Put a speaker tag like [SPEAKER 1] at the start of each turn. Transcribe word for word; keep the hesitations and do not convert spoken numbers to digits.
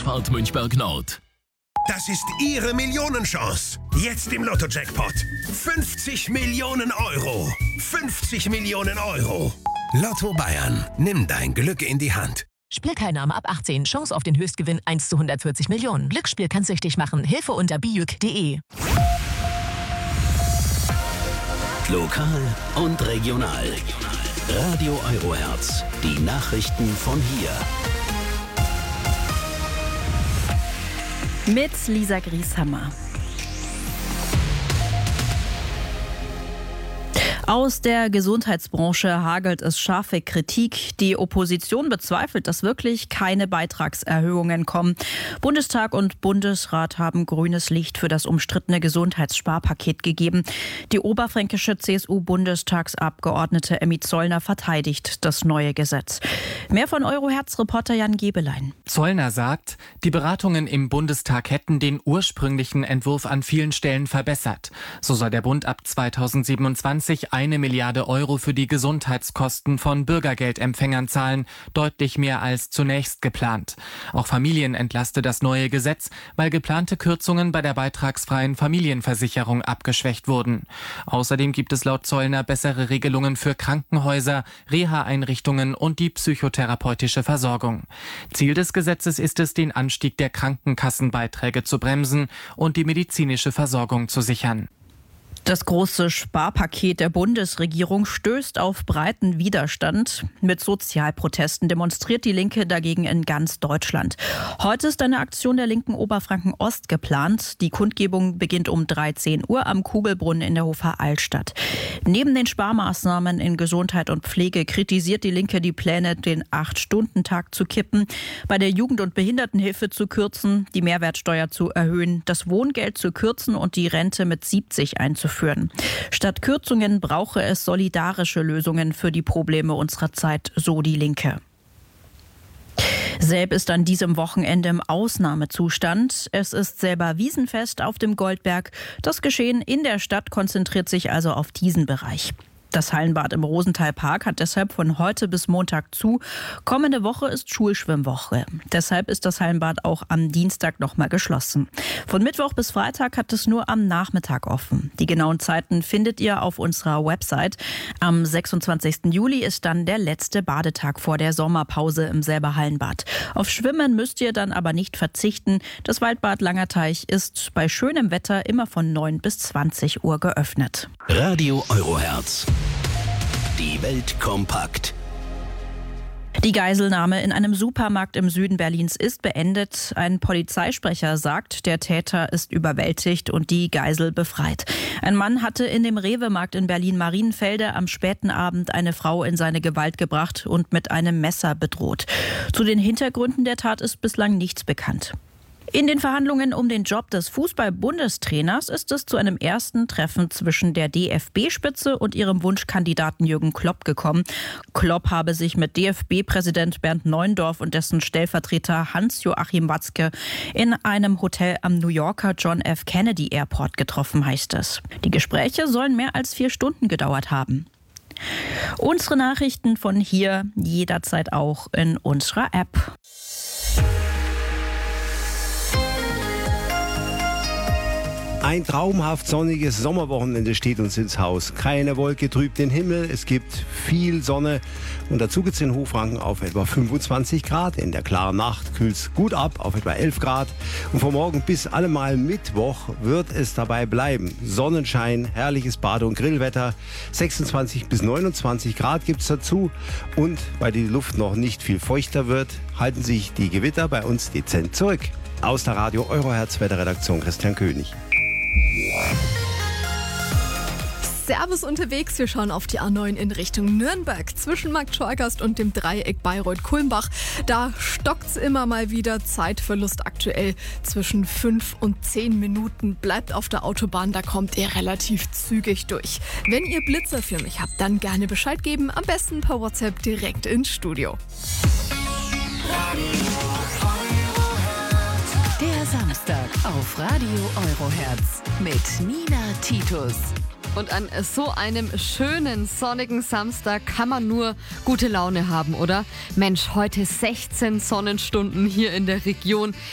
[SPEAKER 1] Ausfahrt Münchberg Nord.
[SPEAKER 2] Das ist Ihre Millionenchance. Jetzt im Lotto-Jackpot. fünfzig Millionen Euro. fünfzig Millionen Euro. Lotto Bayern. Nimm dein Glück in die Hand.
[SPEAKER 3] Spielteilnahme ab achtzehn. Chance auf den Höchstgewinn eins zu hundertvierzig Millionen. Glücksspiel kann süchtig machen. Hilfe unter bijuk punkt de.
[SPEAKER 1] Lokal und regional. Radio Eurohertz. Die Nachrichten von hier.
[SPEAKER 4] Mit Lisa Grieshammer. Aus der Gesundheitsbranche hagelt es scharfe Kritik. Die Opposition bezweifelt, dass wirklich keine Beitragserhöhungen kommen. Bundestag und Bundesrat haben grünes Licht für das umstrittene Gesundheitssparpaket gegeben. Die oberfränkische C S U-Bundestagsabgeordnete Emmy Zollner verteidigt das neue Gesetz. Mehr von Eurohertz-Reporter Jan Gebelein.
[SPEAKER 5] Zollner sagt, die Beratungen im Bundestag hätten den ursprünglichen Entwurf an vielen Stellen verbessert. So soll der Bund ab zweitausendsiebenundzwanzig eine Milliarde Euro für die Gesundheitskosten von Bürgergeldempfängern zahlen, deutlich mehr als zunächst geplant. Auch Familien entlaste das neue Gesetz, weil geplante Kürzungen bei der beitragsfreien Familienversicherung abgeschwächt wurden. Außerdem gibt es laut Zollner bessere Regelungen für Krankenhäuser, Reha-Einrichtungen und die psychotherapeutische Versorgung. Ziel des Gesetzes ist es, den Anstieg der Krankenkassenbeiträge zu bremsen und die medizinische Versorgung zu sichern.
[SPEAKER 4] Das große Sparpaket der Bundesregierung stößt auf breiten Widerstand. Mit Sozialprotesten demonstriert die Linke dagegen in ganz Deutschland. Heute ist eine Aktion der Linken Oberfranken Ost geplant. Die Kundgebung beginnt um dreizehn Uhr am Kugelbrunnen in der Hofer Altstadt. Neben den Sparmaßnahmen in Gesundheit und Pflege kritisiert die Linke die Pläne, den acht-Stunden-Tag zu kippen, bei der Jugend- und Behindertenhilfe zu kürzen, die Mehrwertsteuer zu erhöhen, das Wohngeld zu kürzen und die Rente mit siebzig einzuführen. Statt Kürzungen brauche es solidarische Lösungen für die Probleme unserer Zeit, so die Linke. Selb ist an diesem Wochenende im Ausnahmezustand. Es ist selber Wiesenfest auf dem Goldberg. Das Geschehen in der Stadt konzentriert sich also auf diesen Bereich. Das Hallenbad im Rosenthalpark hat deshalb von heute bis Montag zu. Kommende Woche ist Schulschwimmwoche. Deshalb ist das Hallenbad auch am Dienstag nochmal geschlossen. Von Mittwoch bis Freitag hat es nur am Nachmittag offen. Die genauen Zeiten findet ihr auf unserer Website. Am sechsundzwanzigsten Juli ist dann der letzte Badetag vor der Sommerpause im selber Hallenbad. Auf Schwimmen müsst ihr dann aber nicht verzichten. Das Waldbad Langerteich ist bei schönem Wetter immer von neun bis zwanzig Uhr geöffnet.
[SPEAKER 1] Radio Eurohertz. Die Welt kompakt.
[SPEAKER 4] Die Geiselnahme in einem Supermarkt im Süden Berlins ist beendet. Ein Polizeisprecher sagt, der Täter ist überwältigt und die Geisel befreit. Ein Mann hatte in dem Rewe-Markt in Berlin-Marienfelde am späten Abend eine Frau in seine Gewalt gebracht und mit einem Messer bedroht. Zu den Hintergründen der Tat ist bislang nichts bekannt. In den Verhandlungen um den Job des Fußball-Bundestrainers ist es zu einem ersten Treffen zwischen der D F B-Spitze und ihrem Wunschkandidaten Jürgen Klopp gekommen. Klopp habe sich mit D F B-Präsident Bernd Neuendorf und dessen Stellvertreter Hans-Joachim Watzke in einem Hotel am New Yorker John F. Kennedy Airport getroffen, heißt es. Die Gespräche sollen mehr als vier Stunden gedauert haben. Unsere Nachrichten von hier jederzeit auch in unserer App.
[SPEAKER 6] Ein traumhaft sonniges Sommerwochenende steht uns ins Haus. Keine Wolke trübt den Himmel, es gibt viel Sonne und dazu geht es in Hochfranken auf etwa fünfundzwanzig Grad. In der klaren Nacht kühlt es gut ab auf etwa elf Grad und von morgen bis allemal Mittwoch wird es dabei bleiben. Sonnenschein, herrliches Bade- und Grillwetter, sechsundzwanzig bis neunundzwanzig Grad gibt es dazu und weil die Luft noch nicht viel feuchter wird, halten sich die Gewitter bei uns dezent zurück. Aus der Radio Eurohertz Wetterredaktion Christian König.
[SPEAKER 7] Servus unterwegs, wir schauen auf die A neun in Richtung Nürnberg. Zwischen Markt Schorgast und dem Dreieck Bayreuth-Kulmbach, da stockt's immer mal wieder. Zeitverlust aktuell zwischen fünf und zehn Minuten. Bleibt auf der Autobahn, da kommt ihr relativ zügig durch. Wenn ihr Blitzer für mich habt, dann gerne Bescheid geben. Am besten per WhatsApp direkt ins Studio.
[SPEAKER 3] Der Samstag auf Radio Eurohertz mit Nina Titus.
[SPEAKER 8] Und an so einem schönen, sonnigen Samstag kann man nur gute Laune haben, oder? Mensch, heute sechzehn Sonnenstunden hier in der Region.